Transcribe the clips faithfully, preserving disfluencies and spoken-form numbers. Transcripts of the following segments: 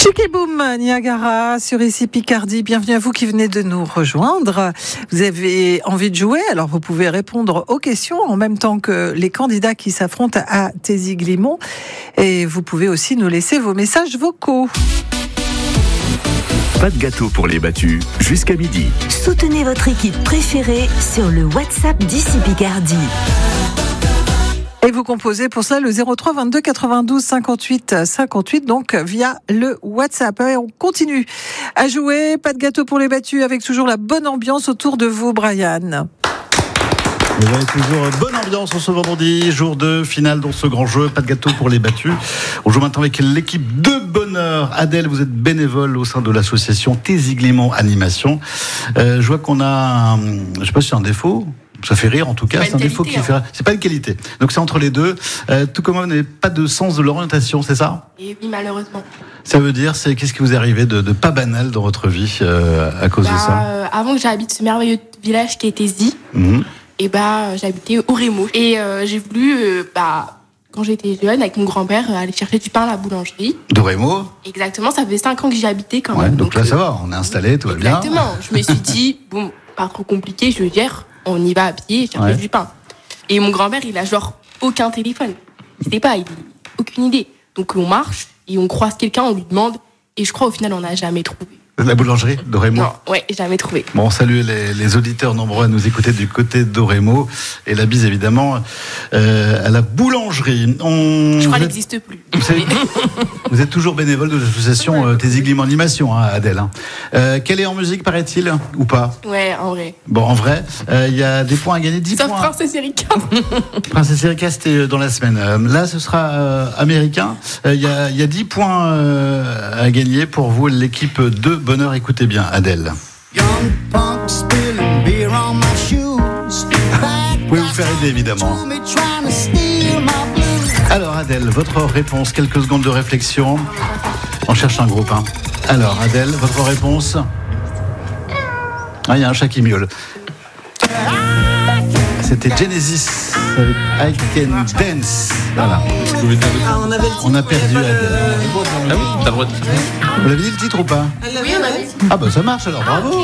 Chic et boum, Niagara sur ici Picardie. Bienvenue à vous qui venez de nous rejoindre. Vous avez envie de jouer, alors vous pouvez répondre aux questions en même temps que les candidats qui s'affrontent à Taisy-Glimont. Et vous pouvez aussi nous laisser vos messages vocaux. Pas de gâteau pour les battus, jusqu'à midi. Soutenez votre équipe préférée sur le WhatsApp d'ici Picardie. Et vous composez pour ça le zéro trois vingt-deux quatre-vingt-douze cinquante-huit cinquante-huit, donc via le WhatsApp. Et on continue à jouer. Pas de gâteau pour les battus, avec toujours la bonne ambiance autour de vous, Brian. Vous avez toujours bonne ambiance ce vendredi, jour de finale dans ce grand jeu. Pas de gâteau pour les battus. On joue maintenant avec l'équipe de bonheur. Adèle, vous êtes bénévole au sein de l'association Taisy-Glimont Animation. Euh, je vois qu'on a, un, je sais pas si c'est un défaut. Ça fait rire en tout cas, c'est, c'est un qualité, défaut qui hein. fait rire. C'est pas une qualité. Donc c'est entre les deux. Euh, tout comme vous n'avez pas de sens de l'orientation, c'est ça ? Et oui, malheureusement. Ça veut dire, c'est qu'est-ce qui vous est arrivé de, de pas banal dans votre vie euh, à cause bah, de ça euh, Avant que j'habite ce merveilleux village qui est Taisy, mmh. et bah j'habitais au Rémo. Et euh, j'ai voulu, euh, bah quand j'étais jeune, avec mon grand-père, aller chercher du pain à la boulangerie. De Rémo ? Exactement, ça faisait cinq ans que j'y habitais quand ouais, même. Donc, donc là euh, ça va, on est installé, tout va bien. Exactement. Je me suis dit, bon, pas trop compliqué, je veux dire. On y va à pied chercher ouais. du pain. Et mon grand-père, il a genre aucun téléphone. Il sait pas, il a aucune idée. Donc on marche et on croise quelqu'un, on lui demande. Et je crois au final, on n'a jamais trouvé. La boulangerie d'Orémo ? Non, ouais, jamais trouvé. Bon, on salue les, les auditeurs nombreux à nous écouter du côté d'Orémo. Et la bise, évidemment, euh, à la boulangerie. On... Je crois qu'elle n'existe plus. Vous, savez, vous êtes toujours bénévole de l'association euh, Taisy-Glimont Animation, hein, Adèle. Euh, quelle est en musique, paraît-il, ou pas ? Ouais, en vrai. Bon, en vrai, il euh, y a des points à gagner, dix Sauf points. Princesse Erika. Princesse Erika, c'était dans la semaine. Euh, là, ce sera euh, américain. Il euh, y, a, y a dix points euh, à gagner pour vous, l'équipe de bonheur. Écoutez bien, Adèle. Vous pouvez vous faire aider, évidemment. Alors, Adèle, votre réponse, quelques secondes de réflexion. On cherche un groupe. Hein. Alors, Adèle, votre réponse. Ah, il y a un chat qui miaule. C'était Genesis avec I Can Dance. Voilà. Ah, on, avait on a perdu Adèle. Euh... Ah oui, t'as le droit de... Vous l'avez dit le titre ou pas ? Oui, on avait dit. Ah bah ça marche alors, bravo.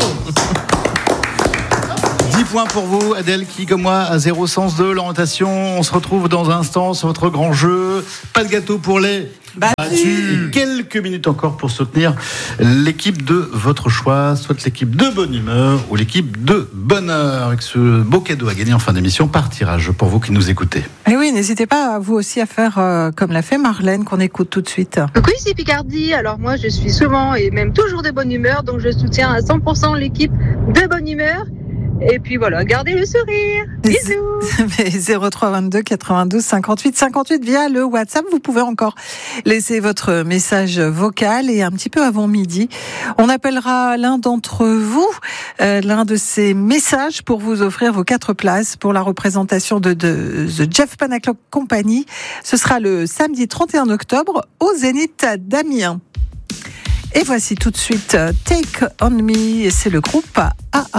dix points pour vous, Adèle, qui comme moi a zéro sens de l'orientation. On se retrouve dans un instant sur votre grand jeu. Pas de gâteau pour les battus. Quelques minutes encore pour soutenir l'équipe de votre choix, soit l'équipe de bonne humeur ou l'équipe de bonheur, avec ce beau cadeau à gagner en fin d'émission par tirage pour vous qui nous écoutez. Et oui, n'hésitez pas vous aussi à faire euh, comme l'a fait Marlène, qu'on écoute tout de suite. Coucou, ici Picardie. Alors moi, je suis souvent et même toujours de bonne humeur, donc je soutiens à cent pour cent l'équipe de bonne humeur. Et puis voilà, gardez le sourire. Bisous. zéro trois vingt-deux quatre-vingt-douze cinquante-huit cinquante-huit via le WhatsApp. Vous pouvez encore laisser votre message vocal et un petit peu avant midi, on appellera l'un d'entre vous, euh, l'un de ces messages pour vous offrir vos quatre places pour la représentation de, de The Jeff Panaclock Company. Ce sera le samedi trente et un octobre au Zénith d'Amiens. Et voici tout de suite Take On Me, c'est le groupe A A.